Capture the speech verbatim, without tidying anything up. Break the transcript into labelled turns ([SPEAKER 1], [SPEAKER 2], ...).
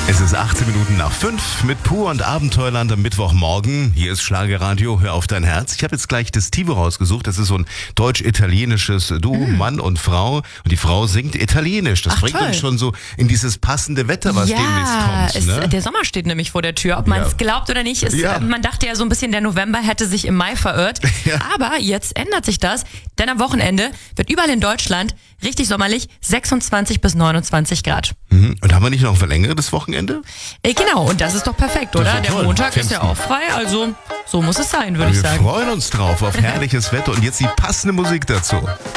[SPEAKER 1] Es ist achtzehn Minuten nach fünf mit Pur und Abenteuerland am Mittwochmorgen. Hier ist Schlagerradio, hör auf dein Herz. Ich habe jetzt gleich das Tivo rausgesucht. Das ist so ein deutsch-italienisches Duo, mm. Mann und Frau. Und die Frau singt Italienisch. Das
[SPEAKER 2] Ach,
[SPEAKER 1] bringt
[SPEAKER 2] toll.
[SPEAKER 1] uns schon so in dieses passende Wetter, was
[SPEAKER 2] ja,
[SPEAKER 1] demnächst kommt.
[SPEAKER 2] es,
[SPEAKER 1] Ne?
[SPEAKER 2] der Sommer steht nämlich vor der Tür. Ob man es
[SPEAKER 1] Ja.
[SPEAKER 2] glaubt oder nicht, ist,
[SPEAKER 1] Ja.
[SPEAKER 2] man dachte ja so ein bisschen, der November hätte sich im Mai verirrt.
[SPEAKER 1] Ja.
[SPEAKER 2] Aber jetzt ändert sich das, denn am Wochenende wird überall in Deutschland richtig sommerlich sechsundzwanzig bis neunundzwanzig Grad.
[SPEAKER 1] Mhm. Und haben wir nicht noch ein verlängertes Wochenende?
[SPEAKER 2] Äh, genau, und das ist doch perfekt, oder?
[SPEAKER 1] ist doch
[SPEAKER 2] Der
[SPEAKER 1] toll.
[SPEAKER 2] Montag ist ja
[SPEAKER 1] Pfingsten.
[SPEAKER 2] auch frei, also so muss es sein, würde ich
[SPEAKER 1] Wir
[SPEAKER 2] sagen.
[SPEAKER 1] freuen uns drauf auf herrliches Wetter und jetzt die passende Musik dazu.